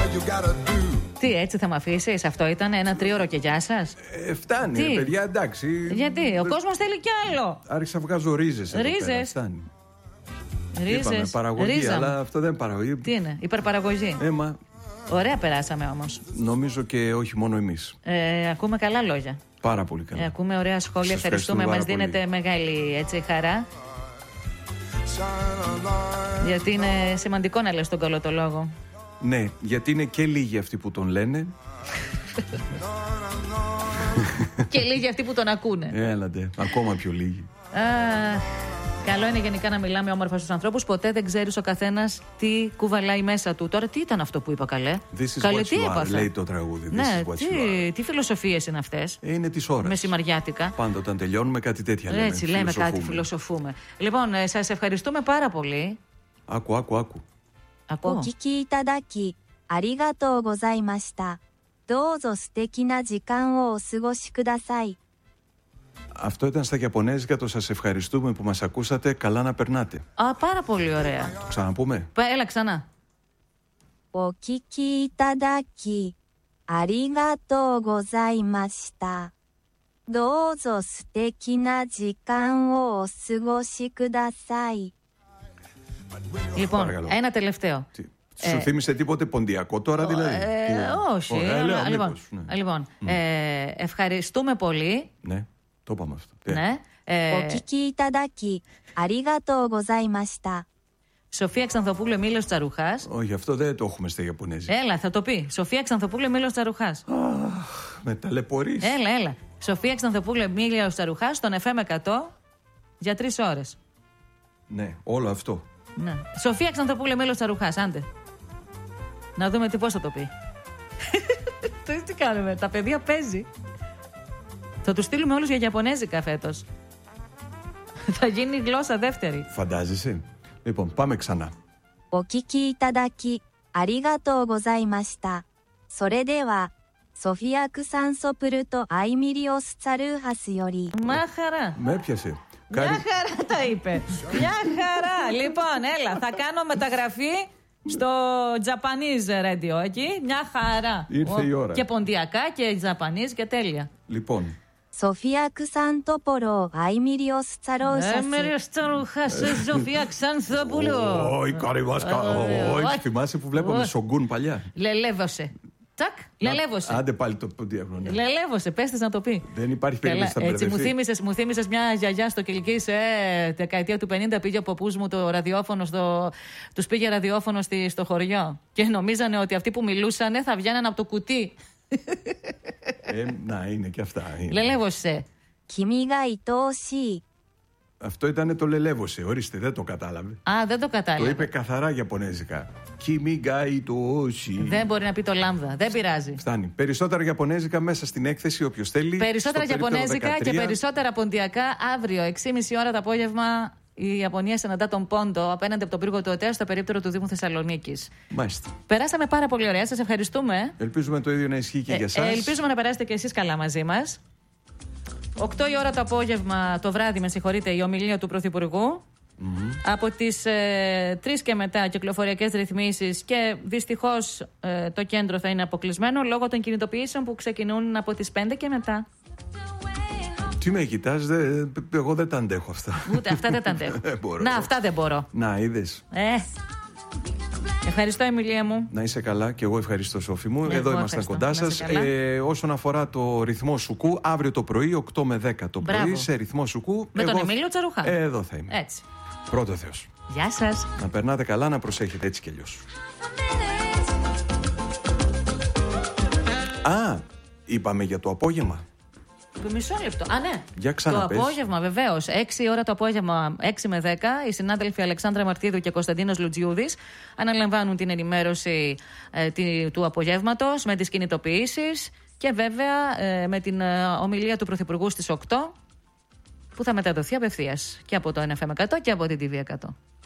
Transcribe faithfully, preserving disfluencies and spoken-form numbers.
Τι, έτσι θα με αφήσεις? Αυτό ήταν ένα τρίωρο και γεια σας? Ε, φτάνει, ρε, παιδιά, εντάξει. Γιατί, ο κόσμος θέλει κι άλλο. Άρχισα να βγάζω ρίζες. Ρίζες. Φτάνει. Ρίζες. Είπαμε παραγωγή, Ρίζα. αλλά αυτό δεν είναι παραγωγή. Τι είναι, υπερπαραγωγή. Έμα. Ωραία περάσαμε όμως. Νομίζω και όχι μόνο εμείς. Ε, ακούμε καλά λόγια. Πάρα πολύ καλά. Ε, ακούμε ωραία σχόλια. Σας Ευχαριστούμε. Μας ευχαριστούμε δίνετε μεγάλη έτσι, χαρά. Γιατί είναι σημαντικό να λες τον καλό το λόγο. Ναι, γιατί είναι και λίγοι αυτοί που τον λένε. Και λίγοι αυτοί που τον ακούνε. Έλατε, ακόμα πιο λίγοι. Α, καλό είναι γενικά να μιλάμε όμορφα στους ανθρώπους. Ποτέ δεν ξέρεις ο καθένας τι κουβαλάει μέσα του. Τώρα τι ήταν αυτό που είπα, καλέ? This is Καλέ, what τι you are, έπαθα? λέει το τραγούδι. This Ναι, is what τι, you are. τι φιλοσοφίες είναι αυτές? Ε, είναι της ώρας. Μεσημαριάτικα. Πάντα όταν τελειώνουμε κάτι τέτοια λέμε. Έτσι λέμε κάτι, φιλοσοφούμε. φιλοσοφούμε. Λοιπόν, ε, σας ευχαριστούμε πάρα πολύ. Άκου, άκου, άκου. Ακούω. お聞きいただきありがとうございました。どうぞ素敵な時間をお過ごしください。 Αυτό ήταν στα Ιαπωνέζικα, το σας ευχαριστούμε που μας ακούσατε. Καλά να περνάτε. Α, πάρα πολύ ωραία. Το ξαναπούμε. Πα- Έλα ξανά. お聞きいただきありがとうございました。どうぞ素敵な時間をお過ごしください。 Λοιπόν, Παρακαλώ. ένα τελευταίο. Τι, Σου θύμισε τίποτε ποντιακό τώρα δηλαδή? Ε, Που- όχι. Ωραία, αλλά- λέω, λοιπόν, μήπως, ναι. λοιπόν ε, ευχαριστούμε πολύ. Ναι, το είπαμε αυτό. Ε, Ναι. Ε, お聞きいただきありがとうございました。 Σοφία Ξανθοπούλου, Εμίλιος Τσαρουχάς. Όχι, αυτό δεν το έχουμε στα Ιαπωνέζικα. Έλα, θα το πει. Σοφία Ξανθοπούλου, Εμίλιος Τσαρουχάς. Με ταλαιπωρείς. Έλα, έλα. Σοφία Ξανθοπούλου, Εμίλιος Τσαρουχάς, στον εφ εμ εκατό για τρεις ώρες. Ναι, όλο αυτό. Ναι. Σοφία Ξανθοπούλου, Εμίλιος Τσαρουχάς, άντε. Να δούμε τι πώς θα το πει. Τι- τι κάνουμε, τα παιδιά παίζει. Θα τους στείλουμε όλους για Ιαπωνέζικα φέτος. Θα γίνει γλώσσα δεύτερη. Φαντάζεσαι. Λοιπόν, πάμε ξανά. お聞きいただきありがとうございました。それではソフィア・クサンソプルとアイミリオス・ツァルーハスより Μα χαρά. Με έπιασε. Μια Κάρι... χαρά τα είπε. Μια χαρά. Λοιπόν, έλα, θα κάνω μεταγραφή στο Japanese Radio εκεί. Μια χαρά. Ήρθε η ώρα. Και ποντιακά και Japanese και τέλεια. Λοιπόν, ソフィア・クサントポロアイミリオス・ツァローシャス Έμεριος Τσαρουχάς, Σοφία Ξανθοπούλου. όχι, καρυμάσκα. Όχι, θυμάσαι που βλέπαμε Σογκούν παλιά. Λελεύωσε. Τσακ, λελεύωσε. Άντε πάλι το ποντιακό. ναι. Λελεύωσε, πες της να το πει. Δεν υπάρχει Καλά, περίπτωση να έτσι μου μπερδευτεί. θύμισες, μου θύμισες μια γιαγιά στο Κιλκής, ε, δεκαετία του πενήντα πήγε ο παππούς μου το ραδιόφωνο στο, τους πήγε ραδιόφωνο στη, στο χωριό και νομίζανε ότι αυτοί που μιλούσανε θα βγαίναν από το κουτί. Ε, να, είναι και αυτά. είναι. Λελεύωσε. 君が愛おしい Αυτό ήταν το λελεύωσε. Ορίστε, δεν το κατάλαβε. Α, δεν το Το κατάλαβα. είπε καθαρά Ιαπωνέζικα. Κιμιγκάι το όσι. Δεν μπορεί να πει το λάμδα. Δεν πειράζει. Φτάνει. Περισσότερα Ιαπωνέζικα μέσα στην έκθεση, όποιο θέλει. Περισσότερα στο περίπτερο Ιαπωνέζικα και δεκατρία. περισσότερα ποντιακά αύριο, έξι και μισή ώρα το απόγευμα. Η Ιαπωνία συναντά τον Πόντο απέναντι από τον πύργο του ΟΤΕΑ στο περίπτερο του Δήμου Θεσσαλονίκης. Μάλιστα. Περάσαμε πάρα πολύ ωραία. Σας ευχαριστούμε. Ελπίζουμε το ίδιο να ισχύει και Ε, για ε, εσάς. ελπίζουμε να περάσετε και εσείς καλά μαζί μας. οκτώ η ώρα το απόγευμα, το βράδυ, με συγχωρείτε, η ομιλία του Πρωθυπουργού. Mm-hmm. Από τις ε, τρεις και μετά κυκλοφοριακές ρυθμίσεις και δυστυχώς ε, το κέντρο θα είναι αποκλεισμένο λόγω των κινητοποιήσεων που ξεκινούν από τις πέντε και μετά. Τι με κοιτάς, δε, εγώ δεν τα αντέχω αυτά. Ούτε αυτά δεν τα αντέχω. Δεν μπορώ. Να, αυτά δεν μπορώ. Να, είδες. Ε. Ευχαριστώ, Εμιλία μου. Να είσαι καλά και εγώ ευχαριστώ, Σόφη μου. Εγώ Εδώ ήμασταν ευχαριστώ. κοντά Να σας. είσαι καλά. Ε, όσον αφορά το ρυθμό σουκού, αύριο το πρωί, οκτώ με δέκα το πρωί, Μπράβο. σε ρυθμό σουκού. Με τον εγώ- Εμίλιο Τσαρουχά. Ε, εδώ θα είμαι. Έτσι. Πρώτο Θεός. Γεια σας. Να περνάτε καλά, να προσέχετε έτσι κι αλλιώς. Α, είπαμε για το απόγευμα. Μισό λεπτό. Α, ναι. Για ξαναπες. Το απόγευμα, βεβαίως. έξι η ώρα το απόγευμα, έξι με δέκα, οι συνάδελφοι Αλεξάνδρα Μαρτίδου και Κωνσταντίνος Λουτζιούδης αναλαμβάνουν την ενημέρωση ε, τη, του απογεύματος με τις κινητοποιήσεις και βέβαια ε, με την ε, ομιλία του Πρωθυπουργού στις οκτώ που θα μεταδοθεί απευθείας και από το N F M εκατό και από την τι βι εκατό.